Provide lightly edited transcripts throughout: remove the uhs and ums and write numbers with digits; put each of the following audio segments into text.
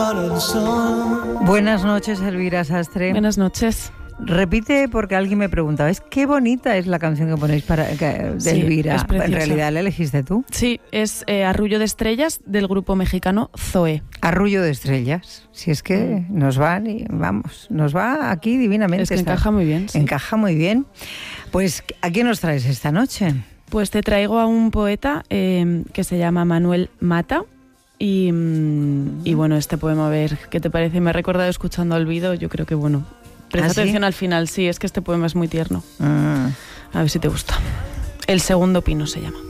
Buenas noches, Elvira Sastre. Buenas noches. Repite, porque alguien me preguntaba, qué bonita es la canción que ponéis de Elvira. Es preciosa. En realidad, ¿la elegiste tú? Sí, es Arrullo de Estrellas del grupo mexicano Zoé. Arrullo de Estrellas. Si es que nos va aquí divinamente. Es que encaja muy bien. Sí. Encaja muy bien. Pues, ¿a quién nos traes esta noche? Pues te traigo a un poeta que se llama Manuel Mata. Y bueno, este poema, a ver qué te parece. Me ha recordado escuchando Olvido. Yo creo que, bueno, presta atención al final. Sí, es que este poema es muy tierno. A ver si te gusta. El segundo pino se llama.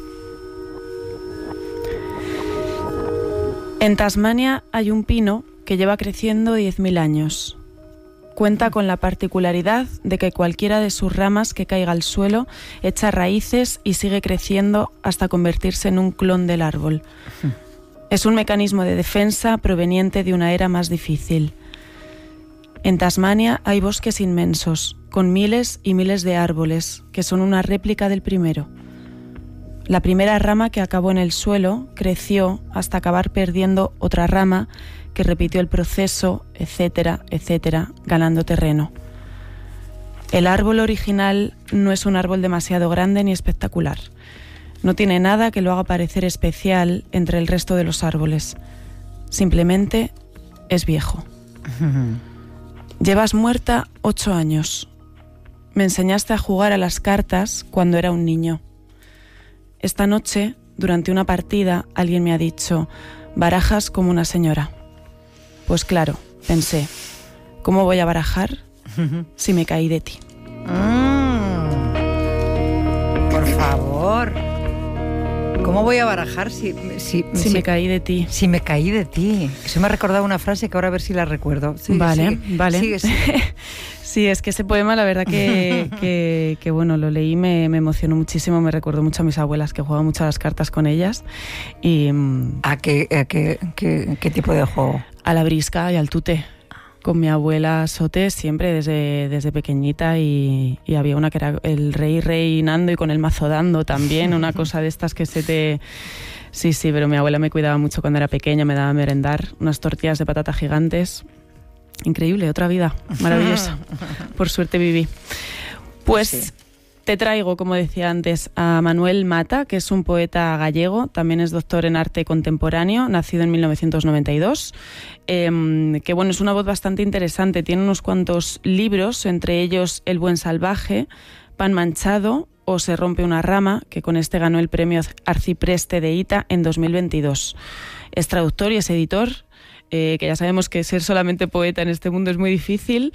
En Tasmania hay un pino que lleva creciendo 10.000 años. Cuenta con la particularidad de que cualquiera de sus ramas que caiga al suelo echa raíces y sigue creciendo hasta convertirse en un clon del árbol. Es un mecanismo de defensa proveniente de una era más difícil. En Tasmania hay bosques inmensos, con miles y miles de árboles, que son una réplica del primero. La primera rama que acabó en el suelo creció hasta acabar perdiendo otra rama que repitió el proceso, etcétera, etcétera, ganando terreno. El árbol original no es un árbol demasiado grande ni espectacular. No tiene nada que lo haga parecer especial entre el resto de los árboles. Simplemente es viejo. Llevas muerta 8 años. Me enseñaste a jugar a las cartas cuando era un niño. Esta noche, durante una partida, alguien me ha dicho: barajas como una señora. Pues claro, pensé, ¿cómo voy a barajar si me caí de ti? Por favor. ¿Cómo voy a barajar si me caí de ti? Si me caí de ti. Eso me ha recordado una frase que ahora a ver si la recuerdo. Vale. Sigue. Sí, es que ese poema, la verdad que bueno, lo leí, me emocionó muchísimo, me recordó mucho a mis abuelas, que jugaban mucho a las cartas con ellas. Y ¿A qué tipo de juego? A la brisca y al tute. Con mi abuela Sote siempre desde pequeñita, y había una que era el rey reinando y con el mazo dando también, una cosa de estas que se te... Sí, pero mi abuela me cuidaba mucho cuando era pequeña, me daba a merendar unas tortillas de patata gigantes. Increíble, otra vida, maravillosa. Por suerte viví. Pues sí. Te traigo, como decía antes, a Manuel Mata, que es un poeta gallego, también es doctor en arte contemporáneo, nacido en 1992, que bueno, es una voz bastante interesante, tiene unos cuantos libros, entre ellos El buen salvaje, Pan manchado o Se rompe una rama, que con este ganó el premio Arcipreste de Ita en 2022. Es traductor y es editor. Que ya sabemos que ser solamente poeta en este mundo es muy difícil,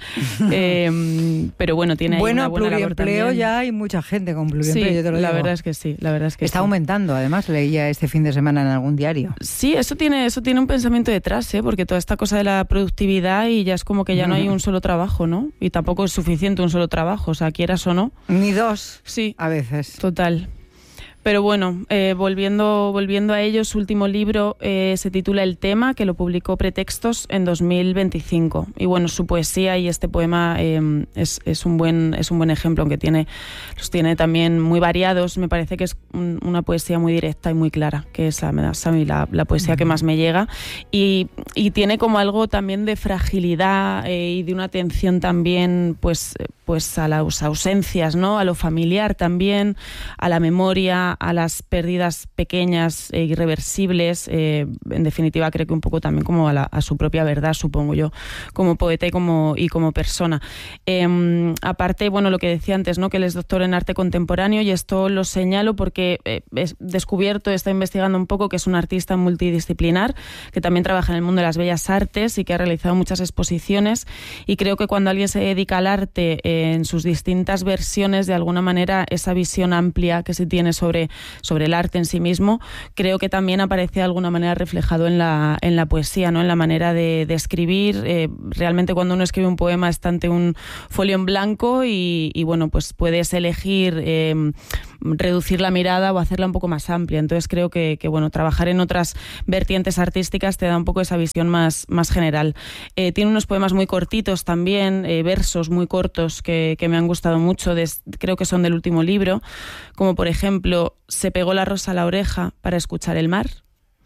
pero bueno, tiene una buena labor también. Pluriempleo ya hay mucha gente con pluriempleo, sí, yo te lo digo. La verdad es que sí. Está aumentando, además, leía este fin de semana en algún diario. Sí, eso tiene un pensamiento detrás, porque toda esta cosa de la productividad, y ya es como que ya no hay un solo trabajo, ¿no? Y tampoco es suficiente un solo trabajo, o sea, quieras o no. Ni dos, sí, a veces. Total. Pero bueno, volviendo a ello, su último libro se titula El tema, que lo publicó Pretextos en 2025. Y bueno, su poesía y este poema es un buen ejemplo, aunque los tiene también muy variados. Me parece que es una poesía muy directa y muy clara, que es la poesía que más me llega. Y tiene como algo también de fragilidad y de una atención también pues a las ausencias, ¿no? A lo familiar también, a la memoria, a las pérdidas pequeñas e irreversibles, en definitiva creo que un poco también como a su propia verdad, supongo yo, como poeta y como persona. Aparte, bueno, lo que decía antes, ¿no? Que él es doctor en arte contemporáneo, y esto lo señalo porque he está investigando un poco, que es un artista multidisciplinar, que también trabaja en el mundo de las bellas artes y que ha realizado muchas exposiciones, y creo que cuando alguien se dedica al arte en sus distintas versiones, de alguna manera esa visión amplia que se tiene sobre el arte en sí mismo, creo que también aparece de alguna manera reflejado en la poesía, ¿no? En la manera de escribir. Realmente cuando uno escribe un poema está ante un folio en blanco y bueno, pues puedes elegir reducir la mirada o hacerla un poco más amplia. Entonces creo que bueno, trabajar en otras vertientes artísticas te da un poco esa visión más general. Tiene unos poemas muy cortitos también, versos muy cortos que me han gustado mucho, creo que son del último libro, como por ejemplo Se pegó la rosa a la oreja para escuchar el mar,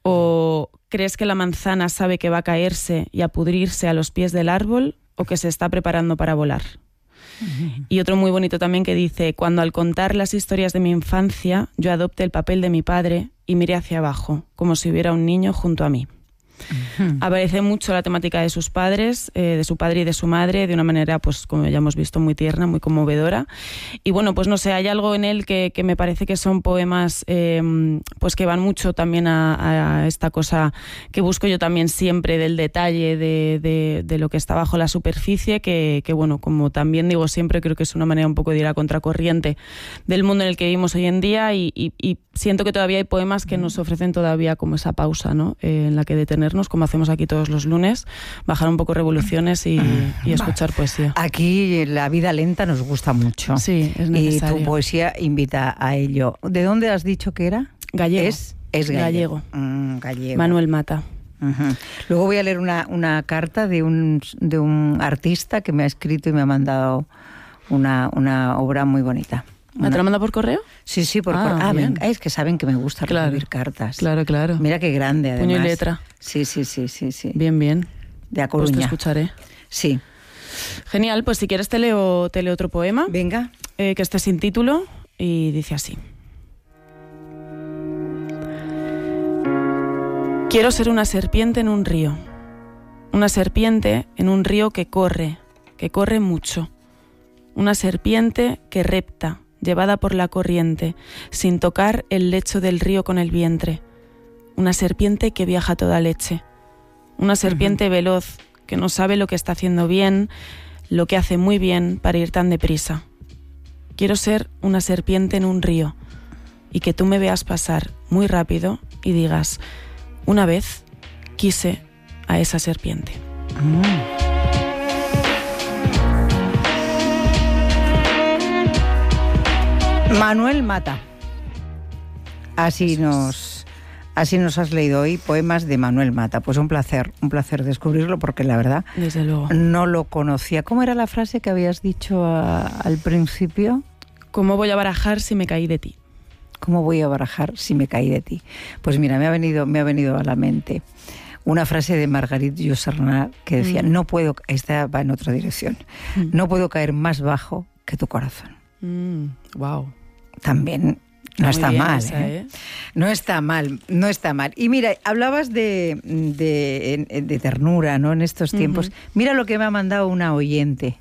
¿O crees que la manzana sabe que va a caerse y a pudrirse a los pies del árbol o que se está preparando para volar? Y otro muy bonito también que dice: cuando al contar las historias de mi infancia yo adopté el papel de mi padre y miré hacia abajo, como si hubiera un niño junto a mí. Aparece mucho la temática de sus padres, de su padre y de su madre, de una manera, pues como ya hemos visto, muy tierna, muy conmovedora. Y bueno, pues no sé, hay algo en él que me parece que son poemas pues que van mucho también a esta cosa que busco yo también siempre, del detalle, de lo que está bajo la superficie, que bueno, como también digo siempre, creo que es una manera un poco de ir a contracorriente del mundo en el que vivimos hoy en día, y siento que todavía hay poemas que nos ofrecen todavía como esa pausa, ¿no? En la que detenernos, como hacemos aquí todos los lunes, bajar un poco revoluciones y escuchar poesía. Aquí la vida lenta nos gusta mucho. Sí, es necesario. Y tu poesía invita a ello. ¿De dónde has dicho que era? Gallego. Es gallego. Gallego. Manuel Mata. Uh-huh. Luego voy a leer una carta de un artista que me ha escrito y me ha mandado una obra muy bonita. ¿Te la manda por correo? Sí, por correo. Es que saben que me gusta recibir cartas. Claro. Mira qué grande, además. Puño y letra. Sí. Bien. De A Coruña. Pues te escucharé. Sí. Genial, pues si quieres te leo otro poema. Venga. Que esté sin título y dice así. Quiero ser una serpiente en un río. Una serpiente en un río que corre mucho. Una serpiente que repta, llevada por la corriente, sin tocar el lecho del río con el vientre. Una serpiente que viaja a toda leche. Una serpiente veloz, que no sabe lo que está haciendo bien, lo que hace muy bien para ir tan deprisa. Quiero ser una serpiente en un río, y que tú me veas pasar muy rápido y digas: una vez quise a esa serpiente. Manuel Mata. Así nos has leído hoy poemas de Manuel Mata. Pues un placer descubrirlo, porque la verdad, desde luego, no lo conocía. ¿Cómo era la frase que habías dicho al principio? ¿Cómo voy a barajar si me caí de ti? ¿Cómo voy a barajar si me caí de ti? Pues mira, me ha venido a la mente una frase de Marguerite Yourcenar que decía: no puedo, esta va en otra dirección, no puedo caer más bajo que tu corazón. Wow. También no está mal, esa, ¿eh? No está mal. Y mira, hablabas de ternura, ¿no? En estos tiempos. Mira lo que me ha mandado una oyente.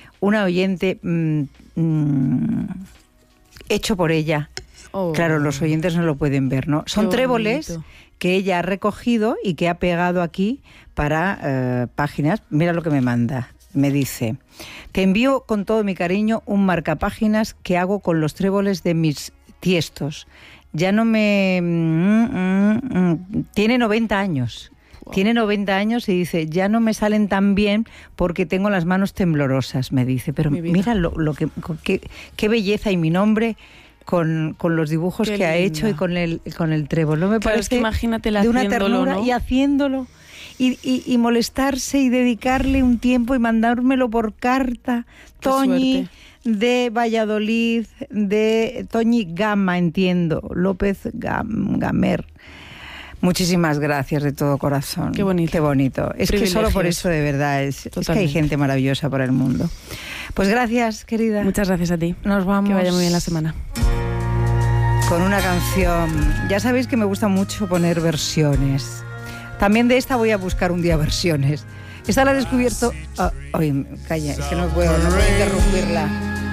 Hecho por ella. Oh. Claro, los oyentes no lo pueden ver, ¿no? Son tréboles que ella ha recogido y que ha pegado aquí para páginas. Mira lo que me manda. Me dice: te envío con todo mi cariño un marcapáginas que hago con los tréboles de mis tiestos. Ya no me... Tiene 90 años. Wow. Tiene 90 años y dice: ya no me salen tan bien porque tengo las manos temblorosas, me dice. Pero mira qué belleza, y mi nombre con los dibujos que ha hecho y con el trébol. ¿No me parece? Es que imagínate de una ternura, ¿no? Y haciéndolo. Y molestarse y dedicarle un tiempo y mandármelo por carta. Qué Toñi suerte. De Valladolid, de Toñi Gama, entiendo, López Gamer. Muchísimas gracias de todo corazón. Qué bonito. Qué bonito. Es que solo por eso, de verdad, es que hay gente maravillosa por el mundo. Pues gracias, querida. Muchas gracias a ti. Nos vamos. Que vaya muy bien la semana. Con una canción. Ya sabéis que me gusta mucho poner versiones. También de esta voy a buscar un día versiones. Esta la he descubierto... Oye, calla, es que no puedo interrumpirla.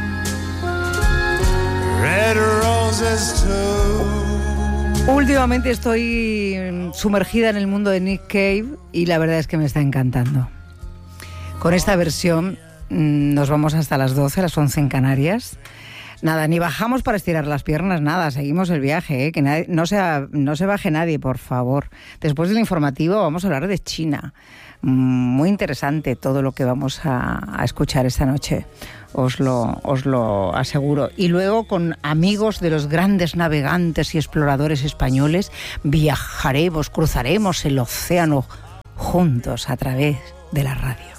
Últimamente estoy sumergida en el mundo de Nick Cave y la verdad es que me está encantando. Con esta versión nos vamos hasta las 12, las 11 en Canarias. Nada, ni bajamos para estirar las piernas, nada, seguimos el viaje, ¿eh? Que no se baje nadie, por favor. Después del informativo vamos a hablar de China. Muy interesante todo lo que vamos a escuchar esta noche, os lo aseguro. Y luego, con amigos de los grandes navegantes y exploradores españoles, viajaremos, cruzaremos el océano juntos a través de la radio.